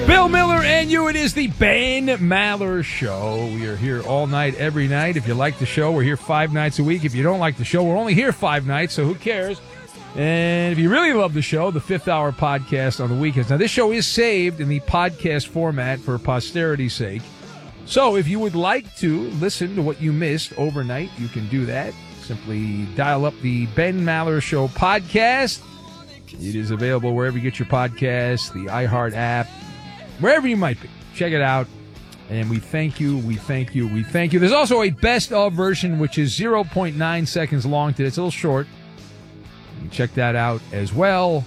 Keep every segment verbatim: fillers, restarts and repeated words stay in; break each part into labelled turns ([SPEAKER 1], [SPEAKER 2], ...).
[SPEAKER 1] Bill Miller and you. It is the Ben Maller Show. We are here all night, every night. If you like the show, we're here five nights a week. If you don't like the show, we're only here five nights, so who cares? And if you really love the show, the fifth hour podcast on the weekends. Now, this show is saved in the podcast format for posterity's sake. So if you would like to listen to what you missed overnight, you can do that. Simply dial up the Ben Maller Show podcast. It is available wherever you get your podcasts, the iHeart app, wherever you might be. Check it out. And we thank you, we thank you, we thank you. There's also a best of version, which is zero point nine seconds long today. It's a little short. You can check that out as well.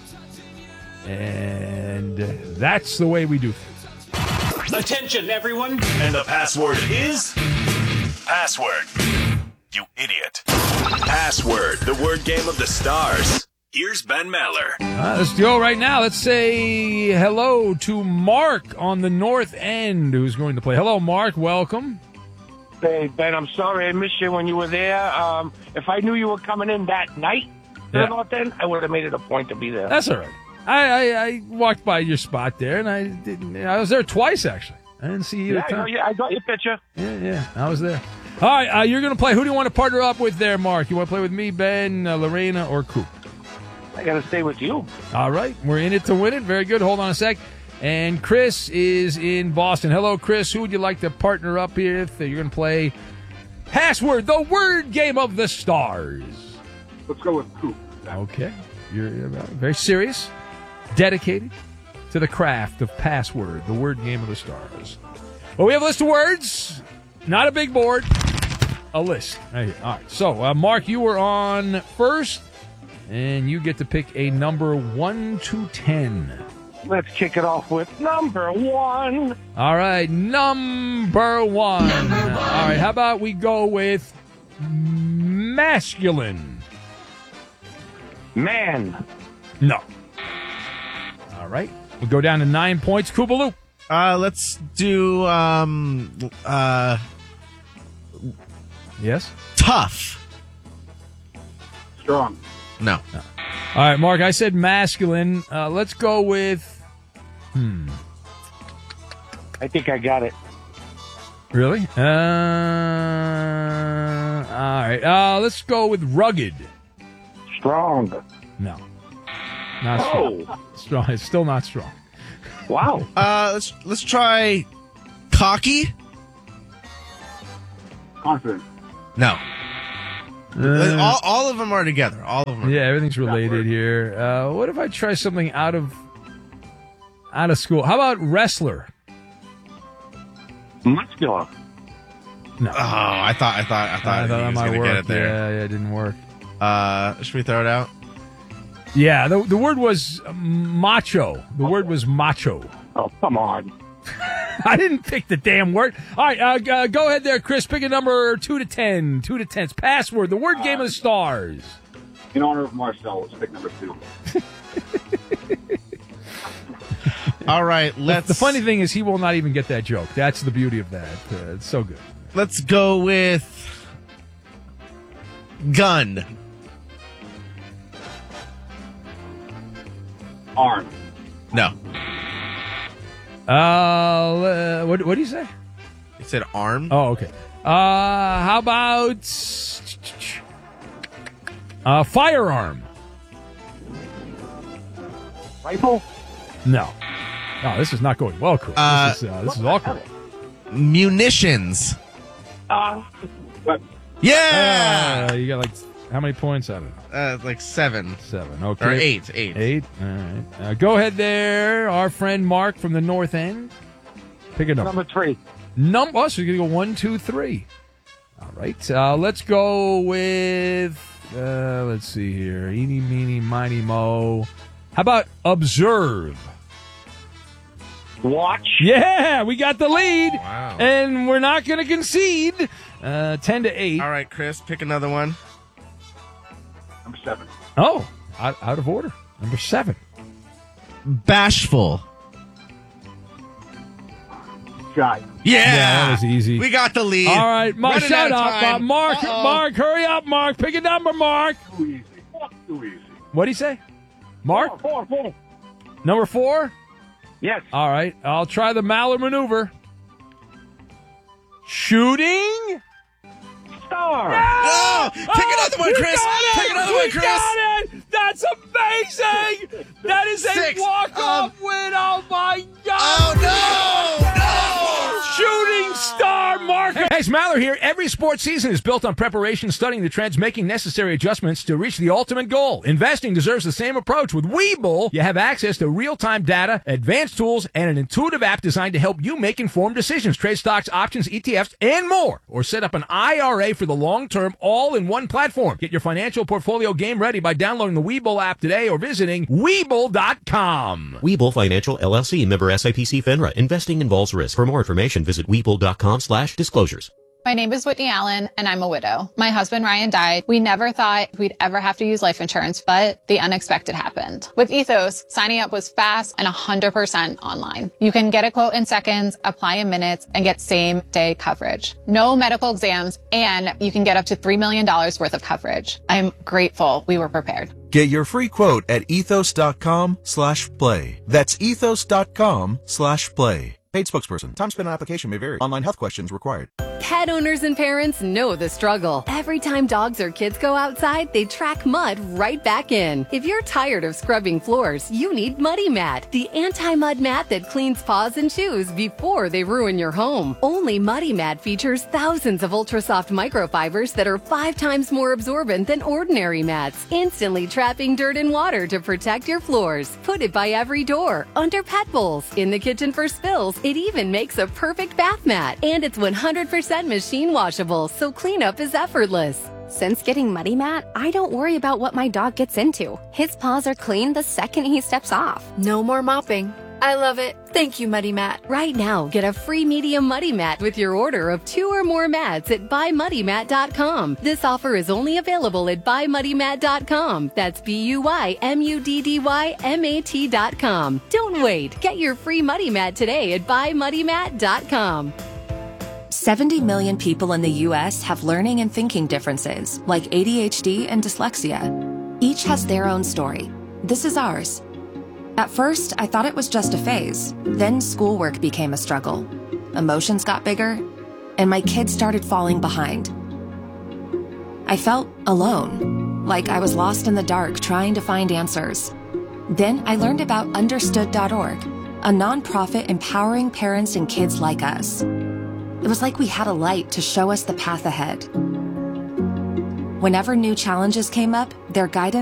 [SPEAKER 1] And that's the way we do things.
[SPEAKER 2] Attention, everyone. And the password is... Password. You idiot. Password, the word game of the stars. Here's Ben Maller.
[SPEAKER 1] Uh, let's go right now. Let's say hello to Mark on the north end, who's going to play. Hello, Mark. Welcome.
[SPEAKER 3] Hey, Ben, I'm sorry I missed you when you were there. Um, if I knew you were coming in that night to
[SPEAKER 1] Yeah.
[SPEAKER 3] the north end, I would have made it a point to be there.
[SPEAKER 1] That's all right. I, I, I walked by your spot there, and I didn't. I was there twice, actually. I didn't see you.
[SPEAKER 3] yeah, I, know, yeah, I got your picture.
[SPEAKER 1] Yeah, yeah, I was there. All right, uh, you're going to play. Who do you want to partner up with there, Mark? You want to play with me, Ben, uh, Lorena, or Coop?
[SPEAKER 3] I got to stay with you.
[SPEAKER 1] All right, we're in it to win it. Very good. Hold on a sec. And Chris is in Boston. Hello, Chris. Who would you like to partner up with? You're going to play Password, the word game of the stars.
[SPEAKER 4] Let's go with Coop.
[SPEAKER 1] Okay. You're, you're very serious, dedicated to the craft of Password, the word game of the stars. Well, we have a list of words, not a big board, a list. Right here. All right. So, uh, Mark, you were on first, and you get to pick a number one to ten.
[SPEAKER 3] Let's kick it off with number one.
[SPEAKER 1] All right, number one. Number one. All right, how about we go with masculine?
[SPEAKER 3] Man.
[SPEAKER 1] No. All right, we'll go down to nine points. Koopaloo.
[SPEAKER 5] Uh, let's do, um, uh,
[SPEAKER 1] Yes?
[SPEAKER 5] tough.
[SPEAKER 4] Strong.
[SPEAKER 5] No.
[SPEAKER 1] no. All right, Mark, I said masculine. Uh, let's go with, hmm.
[SPEAKER 3] I think I got it.
[SPEAKER 1] Really? Uh, all right, uh, let's go with rugged.
[SPEAKER 3] Strong.
[SPEAKER 1] No. Not strong.
[SPEAKER 3] Oh.
[SPEAKER 1] Strong. It's still not strong.
[SPEAKER 3] Wow.
[SPEAKER 5] Uh, let's, let's try cocky.
[SPEAKER 4] Confident.
[SPEAKER 5] No.
[SPEAKER 1] Uh,
[SPEAKER 5] all, all of them are together. All of them are
[SPEAKER 1] Yeah, everything's related here. Uh, what if I try something out of out of school? How about wrestler?
[SPEAKER 3] Muscular.
[SPEAKER 1] No.
[SPEAKER 5] Oh, I thought, I thought, I thought,
[SPEAKER 1] I thought
[SPEAKER 5] he
[SPEAKER 1] that
[SPEAKER 5] was
[SPEAKER 1] might
[SPEAKER 5] going to
[SPEAKER 1] work.
[SPEAKER 5] get it there.
[SPEAKER 1] Yeah, yeah, it didn't work.
[SPEAKER 5] Uh, should we throw it out?
[SPEAKER 1] Yeah, the the word was macho. The word was macho.
[SPEAKER 3] Oh, come on.
[SPEAKER 1] I didn't pick the damn word. All right, uh, uh, go ahead there, Chris. Pick a number two to ten. Two to ten. It's password. The word game of the stars.
[SPEAKER 4] In honor of Marcel, let's pick number two.
[SPEAKER 5] All right, let's.
[SPEAKER 1] The funny thing is, he will not even get that joke. That's the beauty of that. Uh, it's so good.
[SPEAKER 5] Let's go with gun.
[SPEAKER 4] Arm.
[SPEAKER 5] No.
[SPEAKER 1] Uh, what what do you say?
[SPEAKER 5] It said arm.
[SPEAKER 1] Oh, okay. Uh, how about uh, firearm?
[SPEAKER 3] Rifle?
[SPEAKER 1] No. No, this is not going well, Chris.
[SPEAKER 5] Uh,
[SPEAKER 1] this is, uh, this is awkward.
[SPEAKER 5] Munitions.
[SPEAKER 3] Uh,
[SPEAKER 4] But
[SPEAKER 5] Yeah.
[SPEAKER 1] Uh, you got like, how many points out of it?
[SPEAKER 5] Uh, like seven.
[SPEAKER 1] Seven. Okay.
[SPEAKER 5] Or eight. Eight.
[SPEAKER 1] Eight. All right. Uh, go ahead there, our friend Mark from the North End. Pick a number.
[SPEAKER 3] number three.
[SPEAKER 1] Number. Oh, so you're going to go one, two, three. All right. Uh, let's go with, uh, let's see here. Eeny, meeny, miny, mo. How about observe?
[SPEAKER 3] Watch.
[SPEAKER 1] Yeah, we got the lead.
[SPEAKER 5] Wow.
[SPEAKER 1] And we're not going to concede. Uh, ten to eight.
[SPEAKER 5] All right, Chris, pick another one.
[SPEAKER 4] number seven.
[SPEAKER 1] Oh, out, out of order. Number seven.
[SPEAKER 5] Bashful.
[SPEAKER 4] Shy.
[SPEAKER 5] Yeah.
[SPEAKER 1] Yeah, that was easy.
[SPEAKER 5] We got the lead.
[SPEAKER 1] All right, Mark,
[SPEAKER 5] Running
[SPEAKER 1] shut
[SPEAKER 5] out of
[SPEAKER 1] up. Uh,
[SPEAKER 5] time.
[SPEAKER 1] Mark,
[SPEAKER 5] Uh-oh.
[SPEAKER 1] Mark, hurry up, Mark. Pick a number, Mark.
[SPEAKER 4] Too easy. Too easy.
[SPEAKER 1] What do you say? Mark?
[SPEAKER 3] Four, four, four.
[SPEAKER 1] Number four?
[SPEAKER 3] Yes.
[SPEAKER 1] All right. I'll try the Maller maneuver. Shooting
[SPEAKER 3] Star.
[SPEAKER 5] Oh, take another one,
[SPEAKER 1] You
[SPEAKER 5] Chris.
[SPEAKER 1] got it!
[SPEAKER 5] Take another
[SPEAKER 1] We
[SPEAKER 5] one, Chris.
[SPEAKER 1] got it! That's amazing! That is a
[SPEAKER 5] Six.
[SPEAKER 1] walk-off
[SPEAKER 5] Um,
[SPEAKER 1] win! Oh, my God!
[SPEAKER 5] Oh, no! No!
[SPEAKER 1] Shooting star marker. Hey, it's Maller here. Every sports season is built on preparation, studying the trends, making necessary adjustments to reach the ultimate goal. Investing deserves the same approach. With Webull, you have access to real-time data, advanced tools, and an intuitive app designed to help you make informed decisions. Trade stocks, options, E T Fs, and more. Or set up an I R A for the long term, all in one platform. Get your financial portfolio game ready by downloading the Webull app today or visiting Webull dot com.
[SPEAKER 6] Webull Financial, L L C, member S I P C FINRA. Investing involves risk. For more information, visit Webull dot com slash disclosures.
[SPEAKER 7] My name is Whitney Allen, and I'm a widow. My husband, Ryan, died. We never thought we'd ever have to use life insurance, but the unexpected happened. With Ethos, signing up was fast and one hundred percent online. You can get a quote in seconds, apply in minutes, and get same-day coverage. No medical exams, and you can get up to three million dollars worth of coverage. I'm grateful we were prepared.
[SPEAKER 8] Get your free quote at ethos dot com slash play. That's ethos dot com slash play. Paid spokesperson. Time spent on application may vary. Online health questions required.
[SPEAKER 9] Pet owners and parents know the struggle. Every time dogs or kids go outside, they track mud right back in. If you're tired of scrubbing floors, you need Muddy Mat, the anti-mud mat that cleans paws and shoes before they ruin your home. Only Muddy Mat features thousands of ultra-soft microfibers that are five times more absorbent than ordinary mats, instantly trapping dirt and water to protect your floors. Put it by every door, under pet bowls, in the kitchen for spills. It even makes a perfect bath mat, and it's one hundred percent machine washable, so cleanup is effortless.
[SPEAKER 10] Since getting Muddy Mat, I don't worry about what my dog gets into. His paws are clean the second he steps off.
[SPEAKER 11] No more mopping. I love it. Thank you, Muddy Mat.
[SPEAKER 9] Right now, get a free medium Muddy Mat with your order of two or more mats at buy muddy mat dot com. This offer is only available at buy muddy mat dot com. That's B U Y M U D D Y M A T dot com. Don't wait. Get your free Muddy Mat today at buy muddy mat dot com.
[SPEAKER 12] seventy million people in the U S have learning and thinking differences, like A D H D and dyslexia. Each has their own story. This is ours. At first, I thought it was just a phase. Then schoolwork became a struggle. Emotions got bigger, and my kids started falling behind. I felt alone, like I was lost in the dark trying to find answers. Then I learned about understood dot org, a nonprofit empowering parents and kids like us. It was like we had a light to show us the path ahead. Whenever new challenges came up, their guidance